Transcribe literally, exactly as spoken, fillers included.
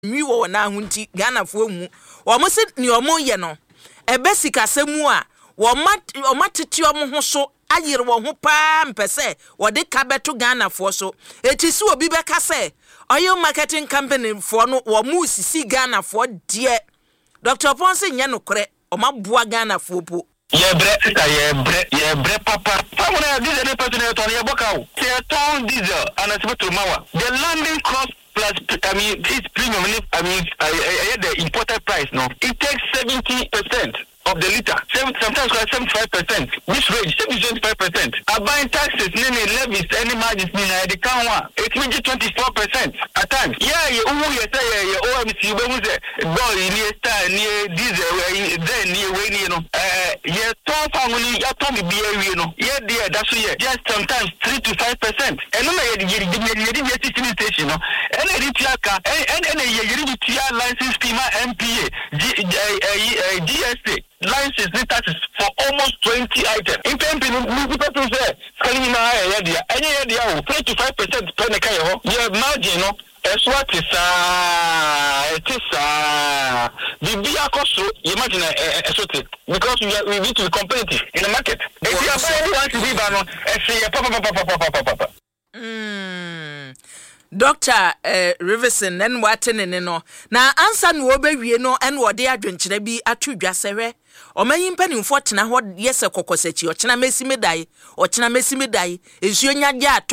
mi wo na hunti Ghana fo mu wo mo se ni omo ye no ebe sikasemu a wo ma o matete omo ho so ayire wo ho pa mpese wo de ka beto Ghana fo so etisi obi be ka se oyo marketing company fo no wo mu sisi Ghana fo de Doctor Ponce nya no kore o mabua Ghana fo po ye bre sister ye bre ye bre papa someone else this any person to ye boka o say ton diesel and I to mawa the landing cost plus I mean this premium I mean I, I, I the imported price no it takes seventy percent of the liter, sometimes seventy-five percent. Which range? seventy-five percent. I'm buying taxes, any levies, any margins, the count one. It means twenty-four percent at times. Yeah, you you say you O M C, when we say boy near star near diesel, then near when you know, uh, yeah, top family, yeah, Tommy be you know, yeah, dear, that's yeah, just sometimes three to five percent. And no, you didn't get the station, no, and a car, and and a license scheme, M P A, G S A. License taxes for almost twenty items. In terms of people say, any idea, three to five percent per the your margin, no, as what is uh, it is uh, the vehicle, you imagine a sort because we, are, we need to be competitive in the market. If you are very want to be banner, and say, papa, papa, papa, papa, papa. Hmm. Doctor uh, Riverson and Watten and no. Now answer no be no and what they are drinking be a two jasere. Or may impending fortune what yes a cocosetti or china messi medai or china messi medai is your